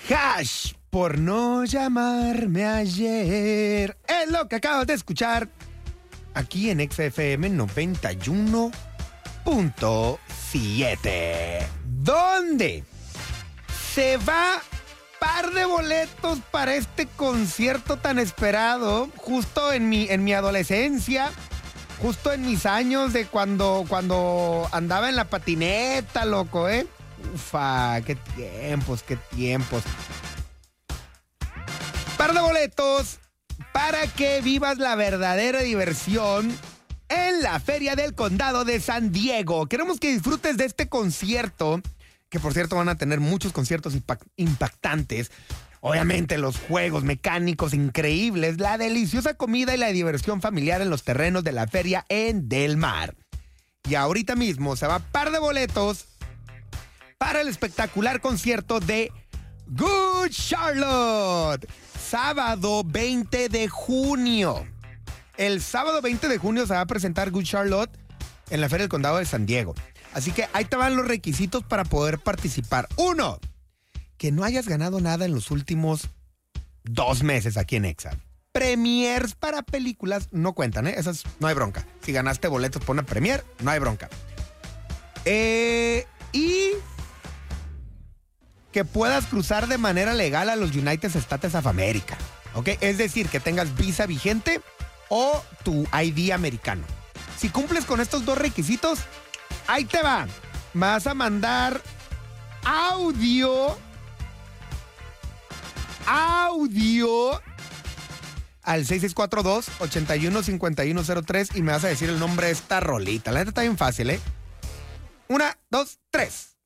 Hash por no llamarme ayer. Es lo que acabas de escuchar aquí en XFM 91.7. ¿Dónde se va par de boletos para este concierto tan esperado? Justo en mi adolescencia, justo en mis años de cuando andaba en la patineta, loco, ¿eh? Ufa, qué tiempos, qué tiempos. Par de boletos para que vivas la verdadera diversión en la Feria del Condado de San Diego. Queremos que disfrutes de este concierto, que por cierto van a tener muchos conciertos impactantes. Obviamente los juegos mecánicos increíbles, la deliciosa comida y la diversión familiar en los terrenos de la feria en Del Mar. Y ahorita mismo se va par de boletos para el espectacular concierto de Good Charlotte. Sábado 20 de junio. El sábado 20 de junio se va a presentar Good Charlotte en la Feria del Condado de San Diego. Así que ahí te van los requisitos para poder participar. 1. Que no hayas ganado nada en los últimos 2 meses aquí en Exa. Premiers para películas no cuentan, ¿eh? Esas no hay bronca. Si ganaste boletos por una premier, no hay bronca. Y que puedas cruzar de manera legal a los United States of America, ¿ok? Es decir, que tengas visa vigente o tu ID americano. Si cumples con estos 2 requisitos, ahí te va. Vas a mandar audio al 6642-815103 y me vas a decir el nombre de esta rolita. La neta está bien fácil, ¿eh? 1, 2, 3.